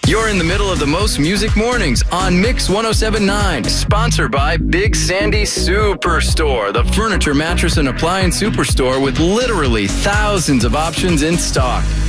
You're in the middle of the most music mornings on Mix 107.9, sponsored by Big Sandy Superstore, the furniture, mattress, and appliance superstore with literally thousands of options in stock.